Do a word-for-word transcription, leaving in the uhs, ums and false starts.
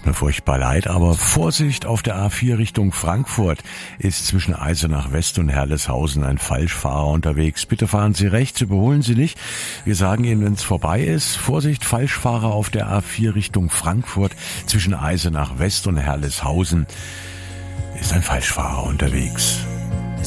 mir furchtbar leid, aber Vorsicht, auf der A vier Richtung Frankfurt ist zwischen Eisenach West und Herleshausen ein Falschfahrer unterwegs. Bitte fahren Sie rechts, überholen Sie nicht. Wir sagen Ihnen, wenn es vorbei ist, Vorsicht, Falschfahrer auf der A vier Richtung Frankfurt zwischen Eisenach West und Herleshausen ist ein Falschfahrer unterwegs.